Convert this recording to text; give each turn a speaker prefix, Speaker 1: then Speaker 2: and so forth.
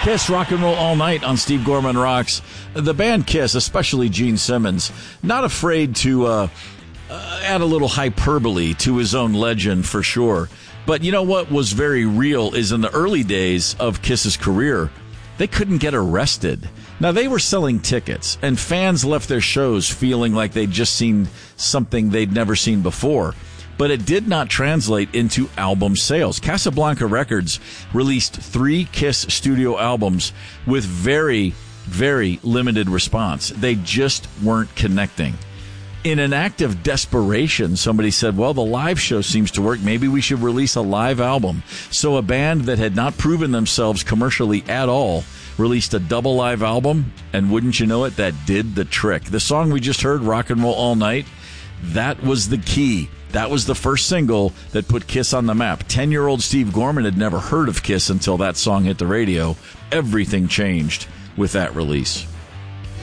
Speaker 1: Kiss, Rock and Roll All Night on Steve Gorman Rocks. The band Kiss, especially Gene Simmons, not afraid to add a little hyperbole to his own legend for sure. But you know what was very real is in the early days of Kiss's career, they couldn't get arrested. Now, they were selling tickets, and fans left their shows feeling like they'd just seen something they'd never seen before. But it did not translate into album sales. Casablanca Records released 3 Kiss studio albums with very, very limited response. They just weren't connecting. In an act of desperation, somebody said, well, the live show seems to work. Maybe we should release a live album. So a band that had not proven themselves commercially at all released a double live album, and wouldn't you know it, that did the trick. The song we just heard, Rock and Roll All Night, that was the key. That was the first single that put Kiss on the map. 10-year-old Steve Gorman had never heard of Kiss until that song hit the radio. Everything changed with that release.